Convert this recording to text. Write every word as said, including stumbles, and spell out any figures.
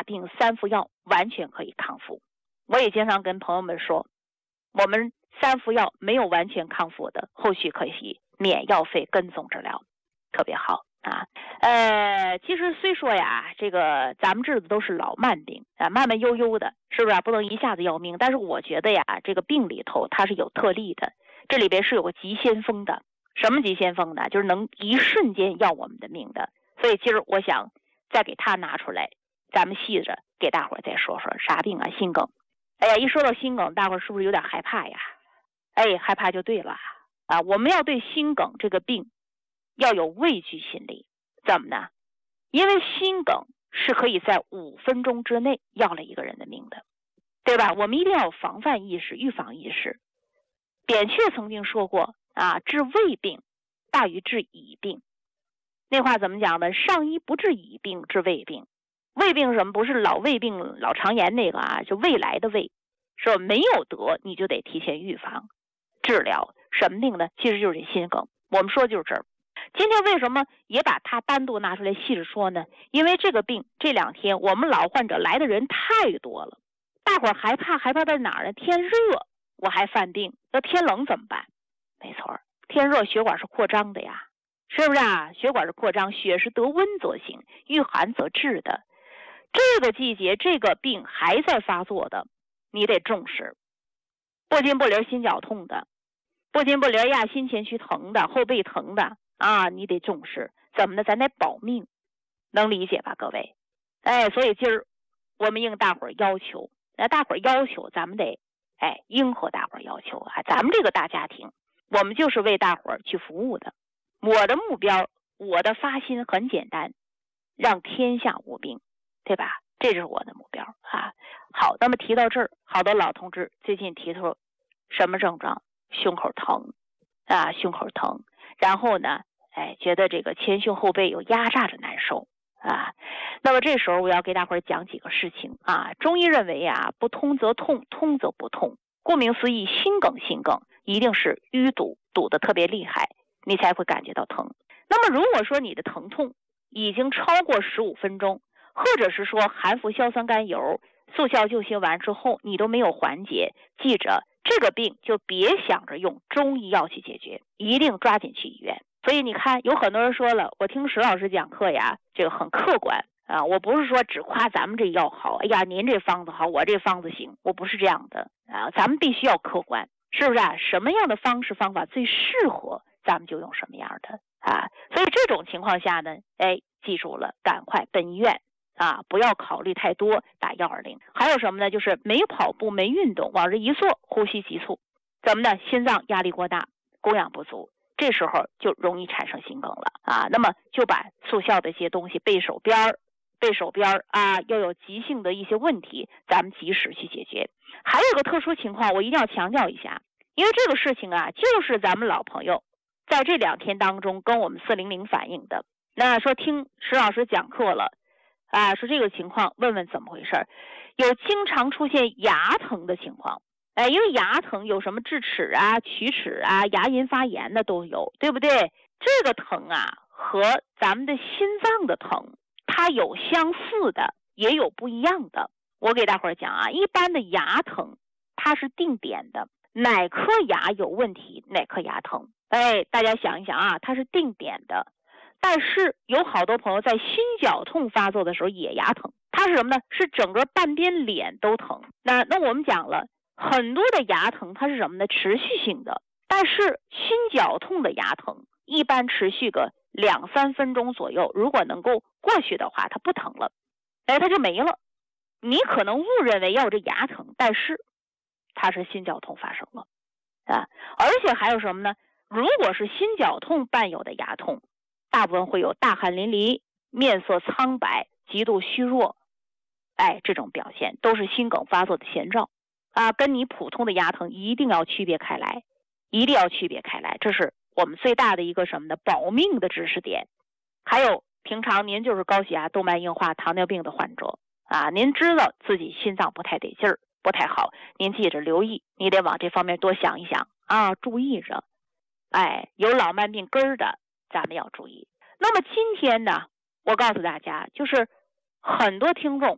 大病三服药完全可以康复。我也经常跟朋友们说，我们三服药没有完全康复的，后续可以免药费跟踪治疗，特别好啊。呃，其实虽说呀，这个咱们治的都是老慢病啊，慢慢悠悠的，是不是啊？不能一下子要命。但是我觉得呀，这个病里头它是有特例的，这里边是有个急先锋的。什么急先锋呢？就是能一瞬间要我们的命的。所以今儿我想再给他拿出来，咱们细着给大伙儿再说说啥病啊？心梗。哎呀，一说到心梗，大伙儿是不是有点害怕呀？哎，害怕就对了啊！我们要对心梗这个病要有畏惧心理。怎么呢？因为心梗是可以在五分钟之内要了一个人的命的，对吧？我们一定要有防范意识、预防意识。扁鹊曾经说过啊，治胃病大于治乙病。那话怎么讲呢？上医不治乙病，治胃病。胃病是什么？不是老胃病、老肠炎那个啊，就未来的胃，是吧？没有得你就得提前预防治疗。什么病呢？其实就是这心梗。我们说就是这儿。今天为什么也把它单独拿出来细致说呢？因为这个病这两天我们老患者来的人太多了，大伙儿害怕，害怕在哪儿呢？天热我还犯病，那天冷怎么办？没错，天热血管是扩张的呀，是不是啊？血管是扩张，血是得温则行，遇寒则滞的。这个季节这个病还在发作的，你得重视。不筋不灵心绞痛的，不筋不灵呀心前区疼的，后背疼的啊，你得重视。怎么呢？咱得保命，能理解吧各位？哎，所以今儿我们应大伙儿要求，那大伙儿要求咱们得哎应和大伙儿要求啊。咱们这个大家庭，我们就是为大伙儿去服务的。我的目标，我的发心很简单，让天下无病，对吧？这是我的目标啊。好，那么提到这儿，好多老同志最近提出什么症状？胸口疼啊，胸口疼，然后呢，哎，觉得这个前胸后背有压榨着难受啊。那么这时候我要给大伙儿讲几个事情啊。中医认为啊，不通则痛，通则不痛。顾名思义，心梗心梗一定是淤堵，堵得特别厉害，你才会感觉到疼。那么如果说你的疼痛已经超过十五分钟，或者是说含服硝酸甘油、速效救心丸之后你都没有缓解，记着这个病就别想着用中医药去解决，一定抓紧去医院。所以你看，有很多人说了，我听石老师讲课呀，这个很客观啊，我不是说只夸咱们这药好，哎呀您这方子好，我这方子行，我不是这样的啊，咱们必须要客观，是不是啊？什么样的方式方法最适合，咱们就用什么样的啊。所以这种情况下呢，哎，记住了，赶快奔医院啊，不要考虑太多，打一二零。还有什么呢？就是没跑步没运动，往这一坐，呼吸急促，怎么呢？心脏压力过大，供氧不足，这时候就容易产生心梗了啊。那么就把速效的一些东西备手边儿，备手边儿啊，要有急性的一些问题，咱们及时去解决。还有个特殊情况，我一定要强调一下，因为这个事情啊，就是咱们老朋友在这两天当中跟我们四零零反映的。那说听石老师讲课了啊，说这个情况，问问怎么回事。有经常出现牙疼的情况，哎，因为牙疼有什么智齿啊、龋齿啊、牙龈发炎的都有，对不对？这个疼啊，和咱们的心脏的疼，它有相似的，也有不一样的。我给大伙儿讲啊，一般的牙疼，它是定点的，哪颗牙有问题，哪颗牙疼。哎，大家想一想啊，它是定点的。但是有好多朋友在心绞痛发作的时候也牙疼，它是什么呢？是整个半边脸都疼。那那我们讲了，很多的牙疼它是什么呢？持续性的。但是心绞痛的牙疼一般持续个两三分钟左右，如果能够过去的话，它不疼了，哎，它就没了。你可能误认为要这牙疼，但是它是心绞痛发生了啊。而且还有什么呢？如果是心绞痛伴有的牙痛，大部分会有大汗淋漓、面色苍白、极度虚弱，哎，这种表现都是心梗发作的前兆啊，跟你普通的牙疼一定要区别开来，一定要区别开来，这是我们最大的一个什么呢？保命的知识点。还有平常您就是高血压、动脉硬化、糖尿病的患者啊，您知道自己心脏不太得劲儿，不太好，您记着留意，你得往这方面多想一想啊，注意着。哎，有老慢病根儿的，咱们要注意。那么今天呢，我告诉大家，就是很多听众